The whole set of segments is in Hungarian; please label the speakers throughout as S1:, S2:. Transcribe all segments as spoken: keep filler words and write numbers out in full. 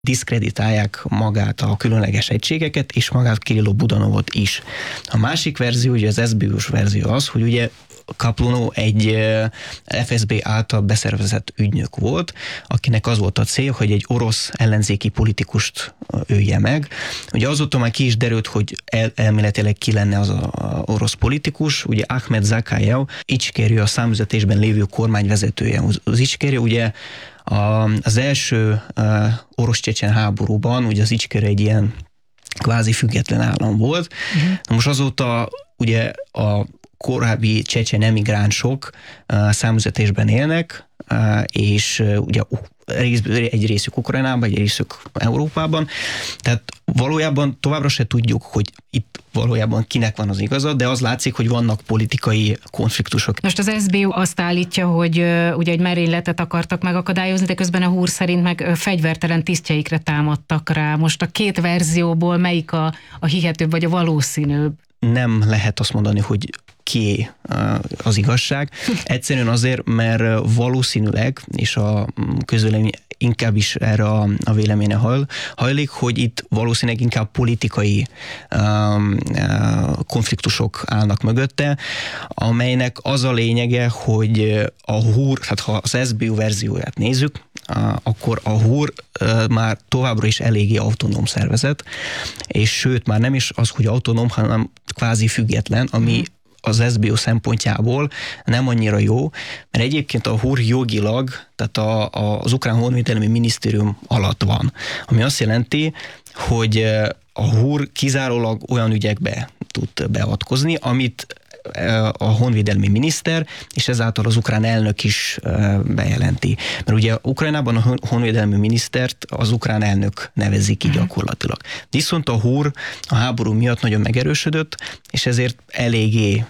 S1: diszkreditálják magát a különleges egységeket, és magát Kirilló Budanovot is. A másik verzió, ugye az es bé u-s verzió az, hogy ugye Kaplunov egy ef es bé által beszervezett ügynök volt, akinek az volt a cél, hogy egy orosz ellenzéki politikust ölje meg. Ugye azóta már ki is derült, hogy el, elméletileg ki lenne az a orosz politikus, ugye Ahmed Zakajev, Icskerje a számüzetésben lévő kormányvezetője. Az Icskerje ugye a, az első uh, orosz-csecsen háborúban, ugye az Icskerje egy ilyen kvázi független állam volt. Uh-huh. Most azóta ugye a korábbi csecsen emigránsok uh, számüzetésben élnek, uh, és uh, ugye egy részük Ukrajnában, egy részük Európában. Tehát valójában továbbra se tudjuk, hogy itt valójában kinek van az igaza, de az látszik, hogy vannak politikai konfliktusok.
S2: Most az es bé u azt állítja, hogy uh, ugye egy merényletet akartak megakadályozni, de közben a húr szerint meg uh, fegyvertelen tisztjeikre támadtak rá. Most a két verzióból melyik a, a hihetőbb vagy a valószínűbb?
S1: Nem lehet azt mondani, hogy ki az igazság. Egyszerűen azért, mert valószínűleg, és a közvélemény inkább is erre a, a véleménye hajl, hajlik, hogy itt valószínűleg inkább politikai um, konfliktusok állnak mögötte, amelynek az a lényege, hogy a húr, hát ha az es bé u verzióját nézzük, akkor a húr már továbbra is eléggé autonóm szervezet, és sőt, már nem is az, hogy autonóm, hanem kvázi független, ami az es bé u szempontjából nem annyira jó, mert egyébként a húr jogilag, tehát a, a, az ukrán honvédelmi minisztérium alatt van, ami azt jelenti, hogy a húr kizárólag olyan ügyekbe tud beavatkozni, amit a honvédelmi miniszter, és ezáltal az ukrán elnök is bejelenti. Mert ugye Ukrajnában a honvédelmi minisztert az ukrán elnök nevezi ki gyakorlatilag. Viszont a húr a háború miatt nagyon megerősödött, és ezért eléggé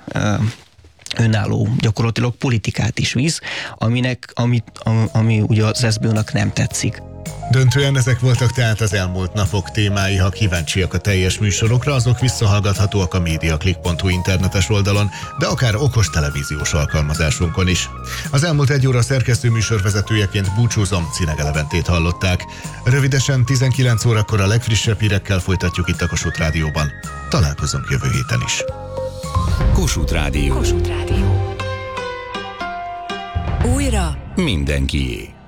S1: önálló, gyakorlatilag politikát is visz, aminek, ami, ami, ami ugye az es bé u-nak nem tetszik.
S3: Döntően ezek voltak tehát az elmúlt napok témái. Ha kíváncsiak a teljes műsorokra, azok visszahallgathatóak a mediaclick pont hu internetes oldalon, de akár okos televíziós alkalmazásunkon is. Az elmúlt egy óra szerkesztő műsorvezetőjeként búcsúzom, Cinege Leventét hallották. Rövidesen tizenkilenc órakor a legfrissebb hírekkel folytatjuk itt a Kossuth Rádióban. Találkozunk jövő héten is.
S4: Kossuth Rádió.
S5: Kossuth Rádió. Újra
S4: mindenkié.